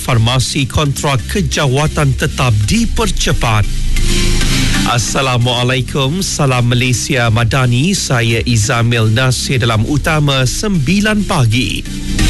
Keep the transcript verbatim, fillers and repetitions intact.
farmasi kontrak kejawatan tetap dipercepat. Assalamualaikum, salam Malaysia Madani. Saya Izamil Nasir dalam Utama sembilan pagi.